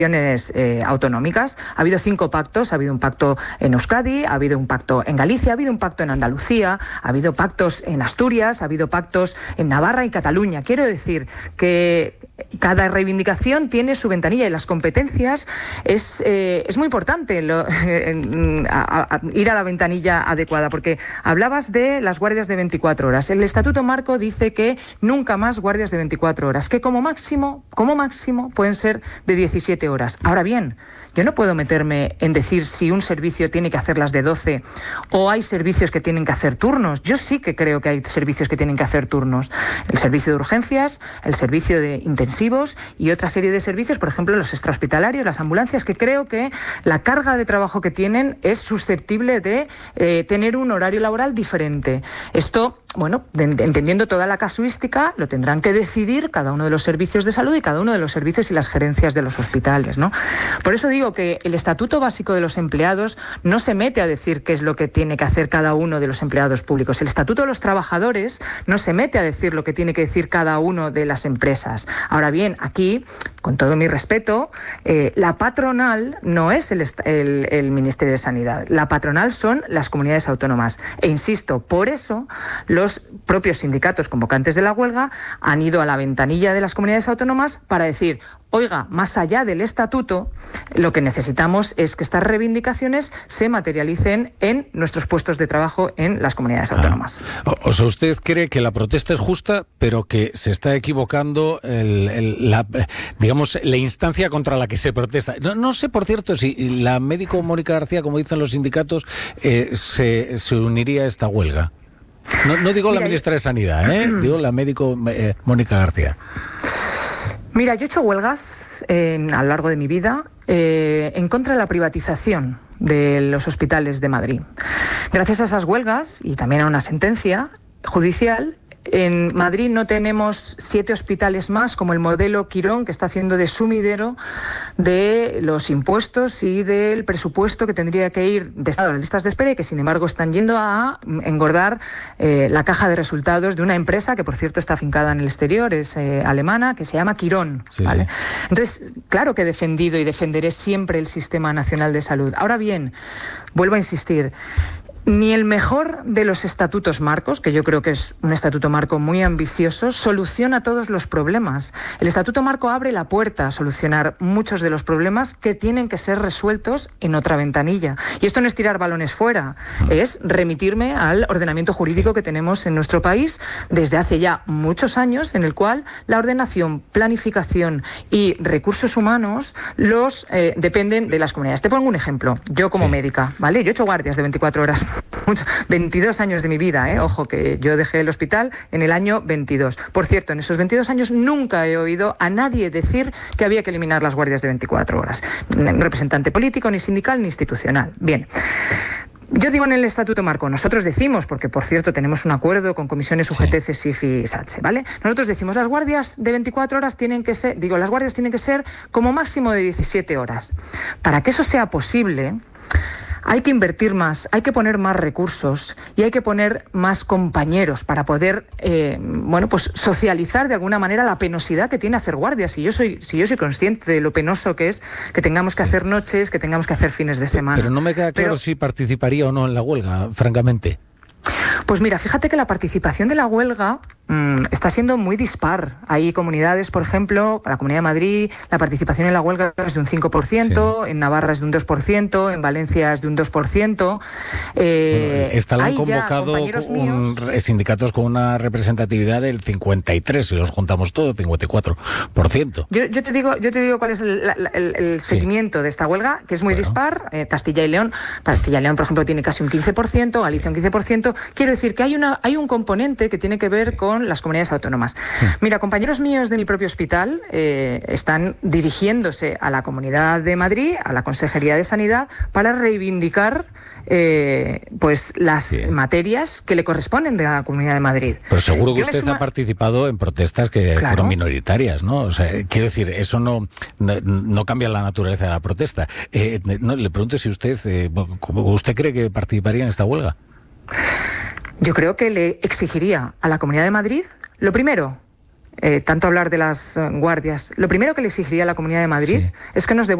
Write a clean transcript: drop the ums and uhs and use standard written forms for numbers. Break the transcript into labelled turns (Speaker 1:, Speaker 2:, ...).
Speaker 1: autonómicas. Ha habido 5 pactos, ha habido un pacto en Euskadi, ha habido un pacto en Galicia, ha habido un pacto en Andalucía, ha habido pactos en Asturias, ha habido pactos en Navarra y Cataluña. Quiero decir que cada reivindicación tiene su ventanilla y las competencias es muy importante ir a la ventanilla adecuada, porque hablabas de las guardias de 24 horas. El Estatuto Marco dice que nunca más guardias de 24 horas, que como máximo pueden ser de 17 horas. Ahora bien, yo no puedo meterme en decir si un servicio tiene que hacerlas de 12 o hay servicios que tienen que hacer turnos. Yo sí que creo que hay servicios que tienen que hacer turnos. El servicio de urgencias, el servicio de intensivos y otra serie de servicios, por ejemplo, los extrahospitalarios, las ambulancias, que creo que la carga de trabajo que tienen es susceptible de tener un horario laboral diferente. Esto, bueno, entendiendo toda la casuística, lo tendrán que decidir cada uno de los servicios de salud y cada uno de los servicios y las gerencias de los hospitales, ¿no? Por eso digo que el Estatuto Básico de los Empleados no se mete a decir qué es lo que tiene que hacer cada uno de los empleados públicos. El Estatuto de los Trabajadores no se mete a decir lo que tiene que decir cada uno de las empresas. Ahora bien, aquí, con todo mi respeto, la patronal no es el Ministerio de Sanidad. La patronal son las comunidades autónomas. E insisto, por eso los propios sindicatos convocantes de la huelga han ido a la ventanilla de las comunidades autónomas para decir: oiga, más allá del estatuto, lo que necesitamos es que estas reivindicaciones se materialicen en nuestros puestos de trabajo en las comunidades autónomas.
Speaker 2: O sea, ¿usted cree que la protesta es justa, pero que se está equivocando la instancia contra la que se protesta? No sé, por cierto, si la médico Mónica García, como dicen los sindicatos, se uniría a esta huelga. No digo la ministra de Sanidad, digo la médico Mónica García.
Speaker 1: Mira, yo he hecho huelgas a lo largo de mi vida en contra de la privatización de los hospitales de Madrid. Gracias a esas huelgas y también a una sentencia judicial, en Madrid no tenemos 7 hospitales más como el modelo Quirón, que está haciendo de sumidero de los impuestos y del presupuesto que tendría que ir destinado a las listas de espera y que sin embargo están yendo a engordar la caja de resultados de una empresa que por cierto está afincada en el exterior, es alemana, que se llama Quirón. Sí, ¿vale? Sí. Entonces, claro que he defendido y defenderé siempre el Sistema Nacional de Salud. Ahora bien, vuelvo a insistir, ni el mejor de los estatutos marcos, que yo creo que es un estatuto marco muy ambicioso, soluciona todos los problemas. El estatuto marco abre la puerta a solucionar muchos de los problemas que tienen que ser resueltos en otra ventanilla. Y esto no es tirar balones fuera, es remitirme al ordenamiento jurídico que tenemos en nuestro país desde hace ya muchos años, en el cual la ordenación, planificación y recursos humanos dependen de las comunidades. Te pongo un ejemplo. Yo como médica, ¿vale? Yo he hecho guardias de 24 horas. 22 años de mi vida, ojo, que yo dejé el hospital en el año 22. Por cierto, en esos 22 años nunca he oído a nadie decir que había que eliminar las guardias de 24 horas. Ni un representante político, ni sindical, ni institucional. Bien. Yo digo en el Estatuto Marco, nosotros decimos, porque por cierto tenemos un acuerdo con comisiones UGT, CESIF y SATSE, ¿vale? Nosotros decimos, las guardias de 24 horas las guardias tienen que ser como máximo de 17 horas. Para que eso sea posible, hay que invertir más, hay que poner más recursos y hay que poner más compañeros para poder, socializar de alguna manera la penosidad que tiene hacer guardias. Si yo soy consciente de lo penoso que es que tengamos que hacer noches, que tengamos que hacer fines de semana.
Speaker 2: Pero no me queda claro si participaría o no en la huelga, francamente.
Speaker 1: Pues mira, fíjate que la participación de la huelga está siendo muy dispar. Hay comunidades, por ejemplo, la Comunidad de Madrid, la participación en la huelga es de un 5%, sí. En Navarra es de un 2%, en Valencia es de un 2%.
Speaker 2: Están convocado sindicatos con una representatividad del 53%, si los juntamos todos, 54%.
Speaker 1: Yo te digo cuál es el seguimiento de esta huelga, que es muy dispar. Castilla y León, por ejemplo, tiene casi un 15%, Galicia un 15%. Quiero decir que hay un componente que tiene que ver con las comunidades autónomas. Mira, compañeros míos de mi propio hospital están dirigiéndose a la Comunidad de Madrid, a la Consejería de Sanidad, para reivindicar las materias que le corresponden de la Comunidad de Madrid.
Speaker 2: Pero seguro que usted ha participado en protestas que fueron minoritarias, ¿no? O sea, quiero decir, eso no cambia la naturaleza de la protesta. Le pregunto si ¿usted cree que participaría en esta huelga?
Speaker 1: Yo creo que le exigiría a la Comunidad de Madrid, lo primero, tanto hablar de las guardias. Lo primero que le exigiría a la Comunidad de Madrid es que nos devuelva